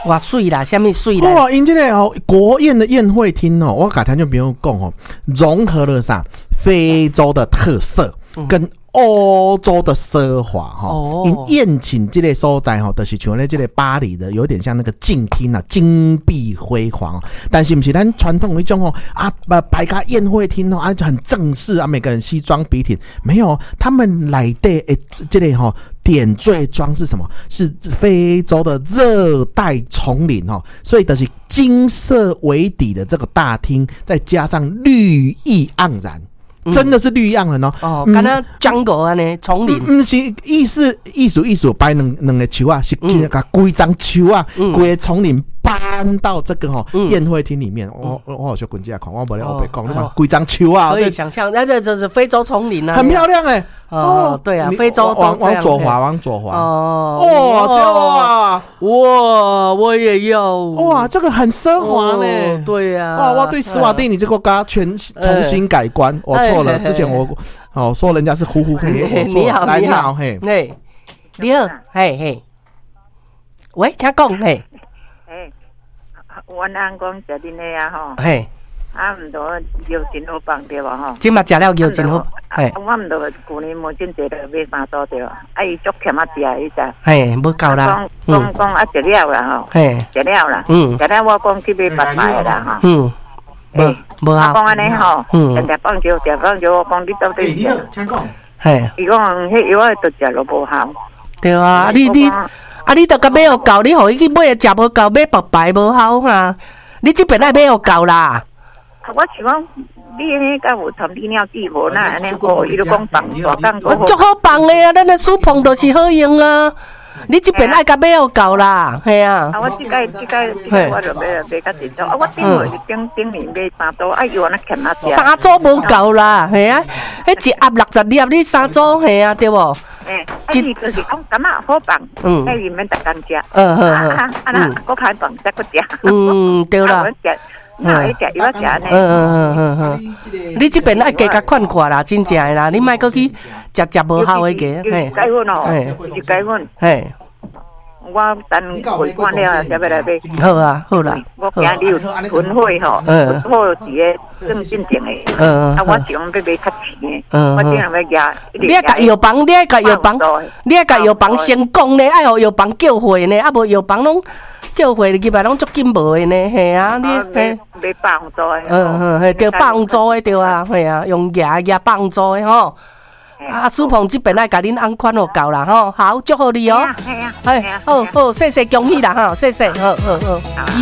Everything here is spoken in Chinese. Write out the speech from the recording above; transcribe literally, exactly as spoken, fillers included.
哇水啦，什么水啦？ 哇，因这个哦，国宴的宴会厅哦，我改天就不用讲哦，融合了啥非洲的特色跟欧洲的奢华哈。因宴请这个所在哈，就是像咧这个巴黎的，有点像那个镜厅啊，金碧辉煌。但是不是咱传统那种哦啊，摆个宴会厅哦啊，就很正式啊，每个人西装笔挺。没有，他们来的诶，这个哈。点缀装是什么？是非洲的热带丛林哦，所以就是金色为底的这个大厅，再加上绿意盎然。真的是绿意盎然哦！ 哦，敢若 jungle 安尼丛林， 唔是意思艺术艺术摆两两个树啊，是个规张树啊，规个丛林搬到这个吼宴会厅里面。我我我好像滚进来看，我无咧后背讲，你看规张树啊， 可以想象，那这这是非洲丛林啊， 很漂亮哎。 哦，对啊，非洲往往左滑，往左滑。 哦， 哦，哇哇，我也要哇，这个很奢华呢。 对呀， 哇，我对斯瓦蒂尼这个国家全重新改观。我错了，之前我哦说人家是呼呼黑，我错了。来，你好，嘿， 嘿，你好，嘿嘿，喂，请讲，嘿， 嘿，我阿公食恁的啊吼， 嘿。 啊，毋多腰真好放对吧吼？ 今嘛食了腰真好， 嘿。我毋多旧年无真济了买三组对吧？啊，伊足欠啊食伊只。 嘿，无够啦。 讲讲讲啊，食了啦吼。嘿，食了啦。嗯。食了我讲去买白菜啦吼。嗯。无无啊。讲安尼吼，嗯。食放酒，食放酒，我讲你到底食？ 请讲。 嘿。伊讲迄药啊，都食了无效。 对啊，你你啊，你着甲买互够，你互伊去买食无够，买白白无效哈。你即边爱买互够啦。 我想讲，你那个有参你鸟地无那安尼好，伊就讲放大档好。 足好放的啊，咱的书棚都是好用啊。你这边爱甲买好够啦，系啊。 啊，我即个即个即个我就买买甲真多。啊，我顶回顶顶年买三组，啊，又安尼欠啊只。 三组无够啦，系啊。迄一盒六十粒，你三组系啊，对无？ 诶，一就是讲感觉好放，嗯，迄里面逐工食。 嗯嗯嗯。 啊啊那搁开放再搁食。 嗯，对啦。 嗯，嗯嗯嗯嗯嗯，你这边爱加甲款看啦，真正的啦，你莫搁去食食无效的个， 嘿，改阮哦，是改阮， 嘿， 我等回关了，才要来买。 好啊，好啦， 我惊你有囤货吼，囤货是个正正经的，嗯，啊，我想要买较钱的，嗯，我这样要压。 你爱甲药房，你爱甲药房，你爱甲药房先讲呢，爱互药房叫货呢，啊无药房拢。叫回入来拢足紧无的呢，系啊，你嘿买百红做的， 嗯嗯，系对百红做的对啊，系啊，用牙牙百红做的吼。啊，苏鹏这边来甲恁安款就够啦吼，好，祝贺你哦， 系啊， 哎，好好，谢谢恭喜啦哈，谢谢，好好好。